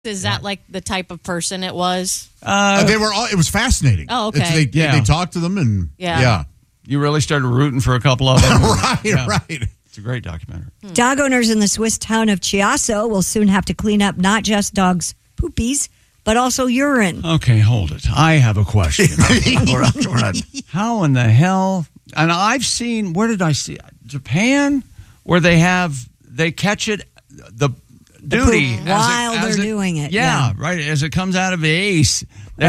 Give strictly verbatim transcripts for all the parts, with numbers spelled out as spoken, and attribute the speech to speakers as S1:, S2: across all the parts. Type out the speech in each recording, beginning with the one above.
S1: Is that like the type of person it was?
S2: Uh, they were all. It was fascinating.
S1: Oh, okay.
S2: It's, they,
S3: Yeah.
S2: they talked to them, and
S1: Yeah.
S2: yeah.
S3: You really started rooting for a couple of them.
S2: right,
S3: Yeah.
S2: right.
S3: It's a great documentary.
S4: Dog owners in the Swiss town of Chiasso will soon have to clean up not just dogs' poopies, but also urine.
S3: Okay, hold it. I have a question. How in the hell? And I've seen, where did I see it? Japan, where they have, they catch it, the duty.
S4: poop while
S3: as it- as
S4: they're
S3: it-
S4: doing it,
S3: Yeah,
S4: yeah.
S3: right. As it comes out of the ace.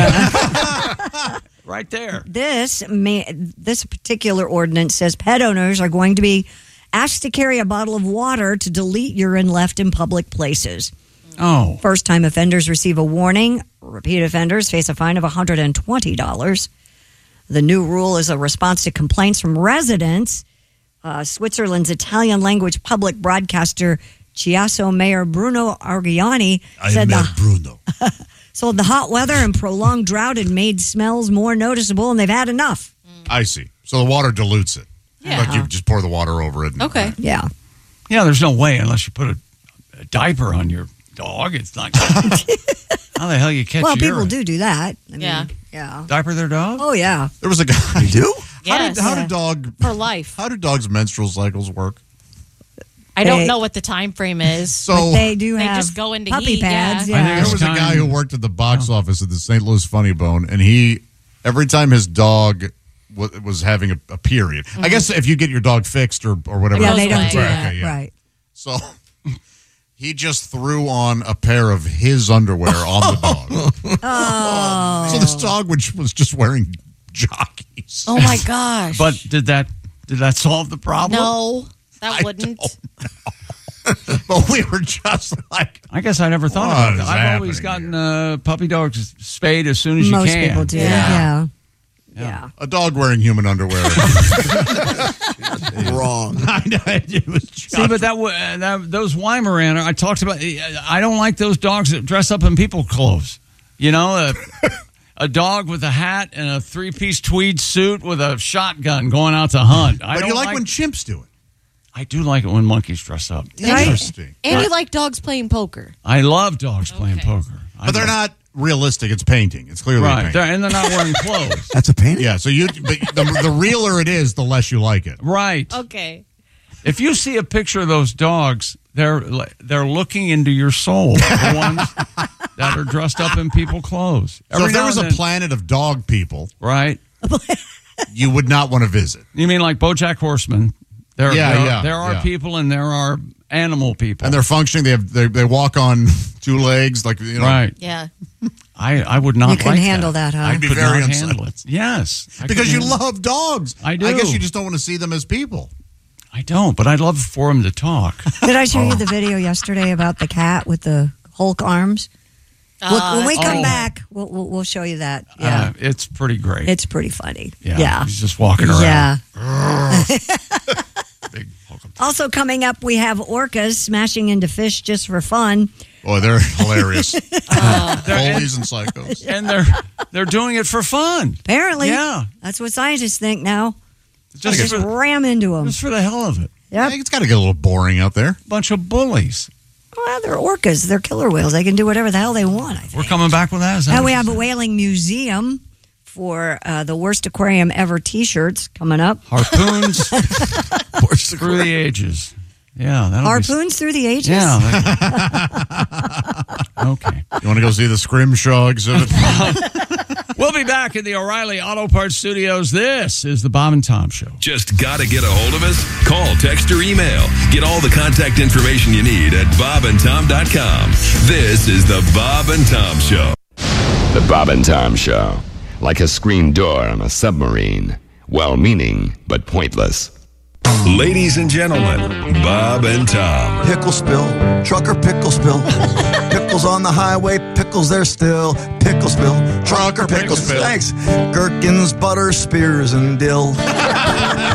S3: Right there.
S4: This may, this particular ordinance says pet owners are going to be asked to carry a bottle of water to delete urine left in public places.
S3: Oh.
S4: First-time offenders receive a warning. Repeat offenders face a fine of one hundred twenty dollars. The new rule is a response to complaints from residents. Uh, Switzerland's Italian-language public broadcaster Chiasso Mayor Bruno Argiani said the,
S2: Bruno.
S4: so the hot weather and prolonged drought had made smells more noticeable, and they've had enough.
S2: I see. So the water dilutes it.
S1: Yeah.
S2: Like you just pour the water over it. And,
S1: Okay.
S4: Yeah.
S3: Yeah, there's no way unless you put a, a diaper on your dog. It's not. How the hell you catch
S4: Well, people
S3: urine?
S4: do do that. I mean,
S1: Yeah.
S4: Yeah.
S3: Diaper their dog?
S4: Oh, yeah.
S2: There was a guy. You do? How
S1: Yes.
S2: did how did dog
S1: For life.
S2: how do dogs' menstrual cycles work?
S1: I don't
S4: They-
S1: know what the time frame is.
S2: So
S4: But they do
S1: They
S4: have
S1: just go into
S4: puppy
S1: heat,
S4: pads.
S1: yeah.
S3: I
S4: Yeah.
S3: think
S2: there was a
S3: Time-
S2: guy who worked at the box office at the Saint Louis Funny Bone, and he every time his dog w- was having a, a period. I guess if you get your dog fixed or or whatever.
S4: Yeah,
S1: goes
S4: they don't
S1: away.
S4: do
S1: Right,
S4: that.
S2: Okay, yeah.
S4: Right.
S2: So he just threw on a pair of his underwear on the dog.
S4: Oh.
S2: So this dog was, was just wearing jockeys.
S1: Oh my gosh.
S3: But did that did that solve the problem?
S1: no, that
S2: I
S1: wouldn't.
S2: But we were just like,
S3: I guess I never thought
S2: What
S3: about
S2: is
S3: that. I've always
S2: happening
S3: gotten uh, puppy dogs spayed as soon as
S4: Most
S3: you can.
S4: people do.
S1: Yeah.
S4: Yeah. Yeah.
S2: a dog wearing human underwear.
S5: Wrong.
S2: I know, it was just,
S3: See, but that, wa- uh, that those Weimaraner, I talked about. I don't like those dogs that dress up in people clothes. You know, a, a dog with a hat and a three-piece tweed suit with a shotgun going out to hunt. I
S2: but
S3: don't
S2: you like, when chimps do it.
S3: I do like it when monkeys dress up.
S2: Interesting.
S1: And you like dogs playing poker.
S3: I love dogs playing
S1: Okay.
S3: poker. I
S2: But they're
S3: love-
S2: not realistic. It's painting. It's clearly a
S3: right,
S2: painting.
S3: they're, and they're not wearing clothes.
S5: That's a painting?
S2: Yeah, so you, but the, the realer it is, the less you like it.
S3: Right.
S1: Okay.
S3: If you see a picture of those dogs, they're they're looking into your soul. The ones that are dressed up in people clothes.
S2: So
S3: Every
S2: if there
S3: now
S2: was a
S3: and then-
S2: planet of dog people,
S3: right?
S2: you would not want to visit.
S3: You mean like BoJack Horseman? There,
S2: Yeah,
S3: there,
S2: yeah,
S3: there are
S2: yeah.
S3: people and there are animal people.
S2: And they're functioning. They have they, they walk on two legs, like you know.
S3: right.
S1: Yeah.
S3: I, I would not.
S4: You couldn't
S3: like
S4: handle that, huh?
S2: I'd be
S3: Could
S2: very
S3: not
S2: unsettled.
S3: handle it. Yes, I
S2: Because
S3: could
S2: you
S3: handle-
S2: love dogs.
S3: I do.
S2: I guess you just don't want to see them as people.
S3: I don't, but I'd love for him to talk.
S4: Did I show you the video yesterday about the cat with the Hulk arms? We'll-
S1: Uh,
S4: when we come
S3: oh.
S4: back, we'll, we'll, we'll show you that. Yeah.
S3: Uh, it's pretty great.
S4: It's pretty funny.
S3: yeah,
S4: Yeah.
S3: he's just walking around.
S4: Yeah.
S3: Big welcome.
S4: Also coming up, we have orcas smashing into fish just for fun.
S2: Boy, they're hilarious.
S3: They're-
S2: Bullies and psychos.
S3: and they're they're doing it for fun.
S4: Apparently.
S3: Yeah.
S4: That's what scientists think now.
S3: Just
S4: Just
S3: for,
S4: ram into them.
S3: just for the hell of it.
S2: I
S4: Yep.
S2: think it's got to get a little boring out there.
S3: Bunch of bullies.
S4: Well, they're orcas. They're killer whales. They can do whatever the hell they want, I think.
S3: We're coming back with that. Is that
S4: And
S3: what
S4: we
S3: you
S4: have a
S3: said?
S4: whaling museum for uh, the worst aquarium ever T-shirts coming up.
S3: Harpoons through the ages. Yeah, that'll
S4: Harpoons through the ages?
S3: Be, yeah. that- okay.
S2: You want to go see the Scrimshaw exhibit?
S3: We'll be back in the O'Reilly Auto Parts Studios. This is the Bob and Tom Show.
S6: Just got to get a hold of us? Call, text, or email. Get all the contact information you need at bob and tom dot com. This is the Bob and Tom Show.
S7: The Bob and Tom Show. Like a screen door on a submarine. Well-meaning, but pointless.
S6: Ladies and gentlemen, Bob and Tom.
S5: Pickle spill, trucker pickle spill. Pickles on the highway, pickles there still. Pickle spill, trucker pickle spill. Thanks. Gherkins, butter, spears, and dill.